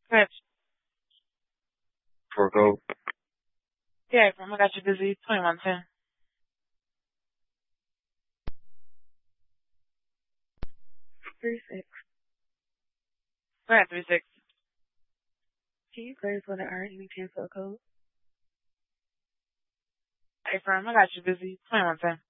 Good. Forgo. Yeah, from I got you busy. 2110. 36. Go ahead, 36. Can you please want to earn any cancel code? Hey, from I got you busy. 2110.